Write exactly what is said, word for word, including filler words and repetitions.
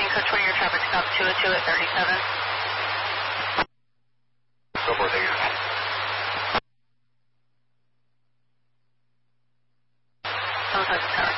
code twenty, your traffic stop two oh two at thirty-seven. Go for it, thank you. Sounds like a car.